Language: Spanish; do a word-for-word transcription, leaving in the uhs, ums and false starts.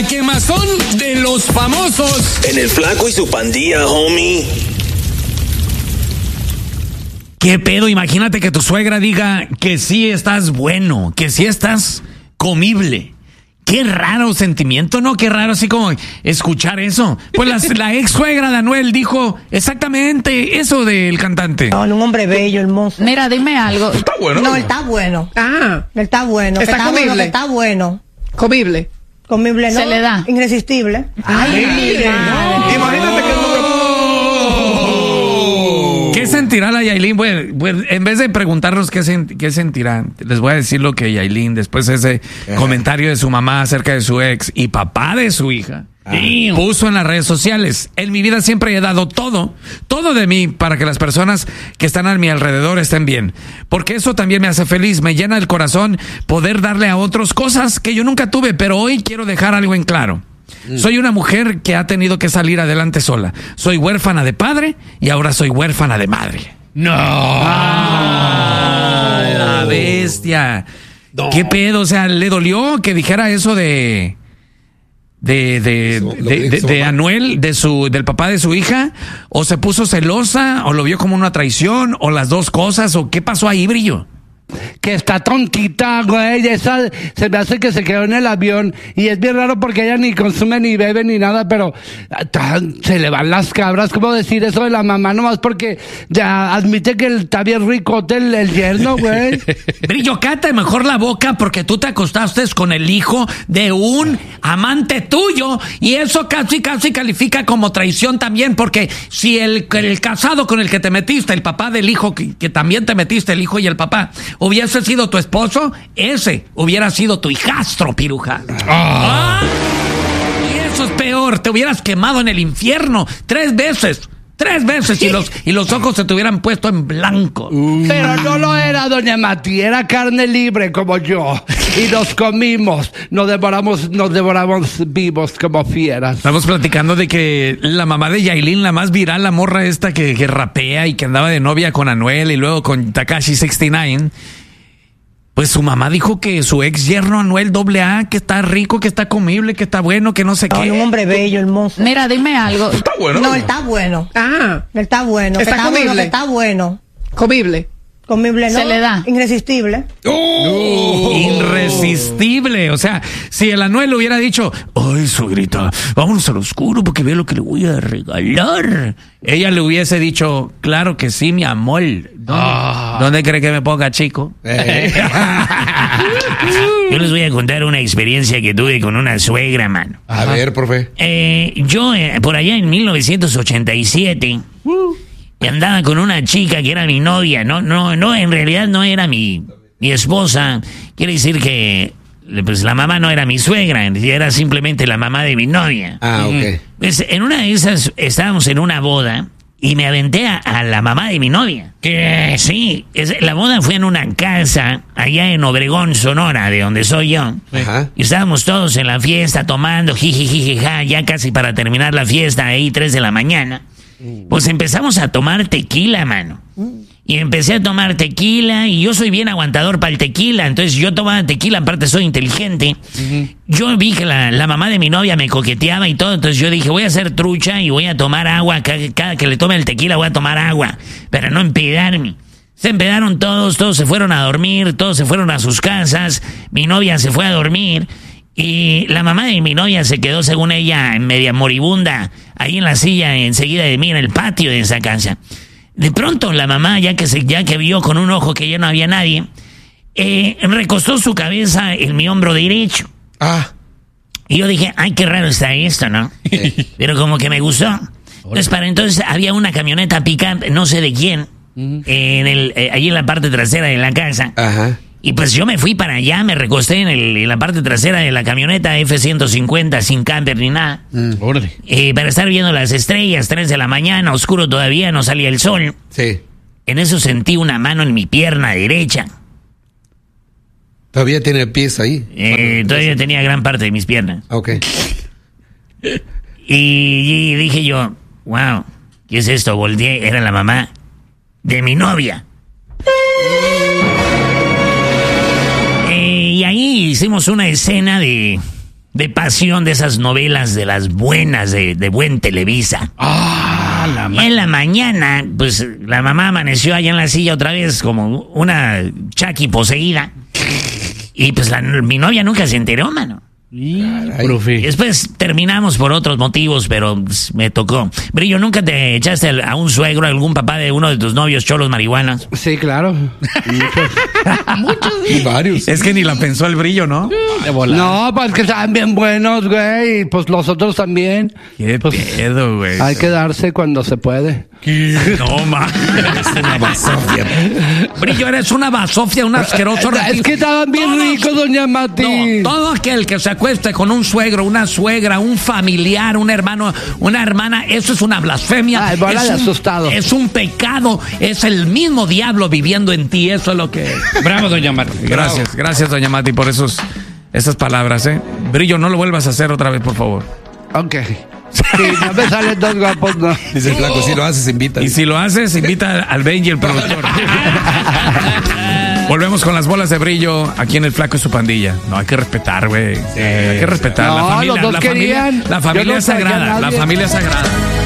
La quemazón de los famosos. En el Flaco y su pandilla, homie. ¿Qué pedo? Imagínate que tu suegra diga que sí estás bueno, que sí estás comible. Qué raro sentimiento, ¿no? Qué raro así como escuchar eso. Pues la, la ex suegra de Anuel dijo exactamente eso del cantante. No, un hombre bello, hermoso. Mira, dime algo. ¿Está bueno? No, él está bueno. Ah. Él está bueno. ¿Está que está comible? bueno, que está bueno. Comible. Comible, ¿no? Se le da. Irresistible. Ay, mi madre. Imagínate que no. ¿Qué sentirá la Yailin? Bueno, bueno, en vez de preguntarnos qué, sen- qué sentirá, les voy a decir lo que Yailin, después de ese Ajá. comentario de su mamá acerca de su ex y papá de su hija, puso en las redes sociales: en mi vida siempre he dado todo, todo de mí para que las personas que están a mi alrededor estén bien, porque eso también me hace feliz, me llena el corazón poder darle a otros cosas que yo nunca tuve, pero hoy quiero dejar algo en claro. Soy una mujer que ha tenido que salir adelante sola. Soy huérfana de padre y ahora soy huérfana de madre. No. ¡Ah, la bestia! No. ¿Qué pedo? O sea, ¿le dolió que dijera eso de... De, de, Lo- lo de, que de, dijo de mamá. Anuel, de su, del papá de su hija? ¿O se puso celosa? ¿O lo vio como una traición? ¿O las dos cosas? ¿O qué pasó ahí, Brillo? Que está tontita, güey. Esa se me hace que se quedó en el avión. Y es bien raro porque ella ni consume ni bebe ni nada, pero ah, se le van las cabras. ¿Cómo decir eso de la mamá? Nomás porque ya admite que está bien ricote el, el yerno, güey. Brillo, cállate mejor la boca porque tú te acostaste con el hijo de un amante tuyo y eso casi casi califica como traición también, porque si el, el casado con el que te metiste, el papá del hijo que, que también te metiste, el hijo y el papá, hubiese sido tu esposo, ese hubiera sido tu hijastro, piruja. Ah. Y eso es peor, te hubieras quemado en el infierno tres veces. Tres veces y los, y los ojos se te hubieran puesto en blanco. Pero no lo era, doña Mati, era carne libre como yo. Y nos comimos, nos devoramos, nos devoramos vivos como fieras. Estamos platicando de que la mamá de Yailin, la más viral, la morra esta que, que rapea y que andaba de novia con Anuel y luego con Tekashi sesenta y nueve, pues su mamá dijo que su ex yerno Anuel doble A, que está rico, que está comible, que está bueno, que no sé No, qué. un hombre bello, hermoso. Mira, dime algo. ¿Está bueno? No, él está bueno. Ah. Él está bueno. que ¿Está está bueno, comible? que está bueno. Comible. Comible, ¿no? Se le da. Irresistible. Oh. Irresistible. O sea, si el Anuel le hubiera dicho: ay, suegrita, vámonos al oscuro porque ve lo que le voy a regalar, ella le hubiese dicho: claro que sí, mi amor. ¿Dónde, Ah. ¿dónde cree que me ponga, chico? Eh. Yo les voy a contar una experiencia que tuve con una suegra, mano. A ver, profe. Eh, yo, eh, por allá en mil novecientos ochenta y siete, andaba con una chica que era mi novia. No, no, no, en realidad no era mi, mi esposa. Quiere decir que pues, la mamá no era mi suegra, era simplemente la mamá de mi novia. Ah, ok. Pues en una de esas estábamos en una boda y me aventé a, a la mamá de mi novia. ¿Qué? Sí, es- la boda fue en una casa allá en Obregón, Sonora, de donde soy yo. Ajá. Y estábamos todos en la fiesta tomando, jijijijija, ya casi para terminar la fiesta, ahí tres de la mañana. Pues empezamos a tomar tequila, mano. Y empecé a tomar tequila y yo soy bien aguantador para el tequila. Entonces yo tomaba tequila, aparte soy inteligente. Yo vi que la, la mamá de mi novia me coqueteaba y todo. Entonces yo dije, voy a hacer trucha y voy a tomar agua. Cada, cada que le tome el tequila voy a tomar agua. Para no empedarme. Se empedaron todos, todos se fueron a dormir, todos se fueron a sus casas. Mi novia se fue a dormir. Y la mamá de mi novia se quedó, según ella, en media moribunda, ahí en la silla enseguida de mí, en el patio de esa casa. De pronto la mamá, ya que, se, ya que vio con un ojo que ya no había nadie, eh, recostó su cabeza en mi hombro derecho. Ah. Y yo dije, ay, qué raro está esto, ¿no? Pero como que me gustó. Entonces, para entonces había una camioneta pick-up, no sé de quién, en el, eh, allí en la parte trasera de la casa. Ajá. Y pues yo me fui para allá, me recosté en, el, en la parte trasera de la camioneta F ciento cincuenta, sin camper ni nada. Órale. Eh, para estar viendo las estrellas, tres de la mañana, oscuro todavía, no salía el sol. Sí. En eso sentí una mano en mi pierna derecha. Todavía tiene pies ahí. Eh, todavía tenía gran parte de mis piernas. Ok. Y, y dije yo, wow, ¿qué es esto? Volteé, era la mamá de mi novia. Eh, y ahí hicimos una escena de, de pasión, de esas novelas de las buenas, de, de buen Televisa. Ah, la Y en la mañana, pues la mamá amaneció allá en la silla otra vez como una Chucky poseída. Y pues la, mi novia nunca se enteró, mano. Y profe. después terminamos por otros motivos, pero pues, me tocó. Brillo, ¿nunca te echaste a un suegro, a algún papá de uno de tus novios cholos marihuanas? Sí, claro. Muchos. Y varios. Es que ni la pensó el Brillo, ¿no? No, pues que están bien buenos, güey. Y pues los otros también. Qué Pues, pedo, güey. hay que darse cuando se puede. No, ma. Es una basofia. Brillo, eres una basofia, un asqueroso. Es que estaban bien Todos- ricos, doña Mati. No, todo aquel que se acueste con un suegro, una suegra, un familiar, un hermano, una hermana, eso es una blasfemia. Ay, bola es, de un, asustado. es un pecado, es el mismo diablo viviendo en ti, eso es lo que... Bravo, doña Mati. Gracias, gracias, doña Mati, por esos, esas palabras, ¿eh? Brillo, no lo vuelvas a hacer otra vez, por favor. Ok. Sí, no me salen dos guapos, no. Dice el flaco, si lo haces, invita. Y si lo haces, invita al Benji, el productor. Volvemos con las bolas de Brillo aquí en El Flaco y su pandilla. No, hay que respetar, güey. Hay que respetar. No, la familia, los dos la familia, querían. la Yo familia no es traje a sagrada. La nadie. familia es sagrada.